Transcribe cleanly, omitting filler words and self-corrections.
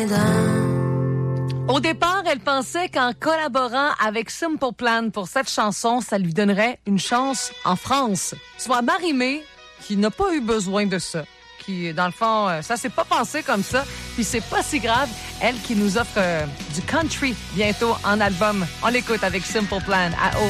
Au départ, elle pensait qu'en collaborant avec Simple Plan pour cette chanson, ça lui donnerait une chance en France. Soit Marie-Mé, qui n'a pas eu besoin de ça. Qui, dans le fond, ça s'est pas passé comme ça. Puis c'est pas si grave. Elle qui nous offre du country bientôt en album. On l'écoute avec Simple Plan à